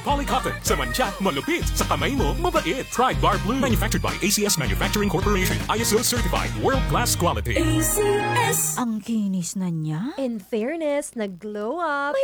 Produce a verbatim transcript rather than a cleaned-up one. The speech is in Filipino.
Polycotton. Sa mancha, malupit. Sa kamay mo, mabait. Pride Bar Blue. Manufactured by A C S Manufacturing Corporation. I S O certified. World-class quality. A C S. Ang kinis na niya. In fairness, nag-glow up.